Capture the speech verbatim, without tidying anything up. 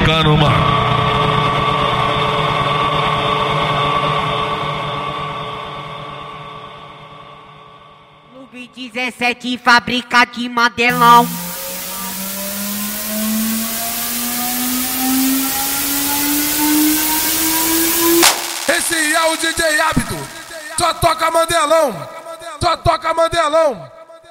Africano, mano. Clube dezessete, fábrica de Mandelão. Esse é o D J Hábito, só toca Mandelão, só toca Mandelão.